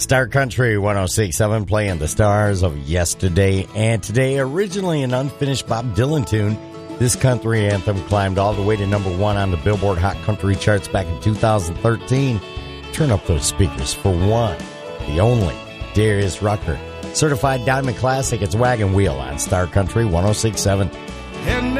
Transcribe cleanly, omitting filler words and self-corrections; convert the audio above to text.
Star Country 106.7 playing the stars of yesterday and today. Originally an unfinished Bob Dylan tune, this country anthem climbed all the way to number 1 on the Billboard Hot Country charts back in 2013. Turn up those speakers for one, the only Darius Rucker. Certified Diamond Classic, it's Wagon Wheel on Star Country 106.7. And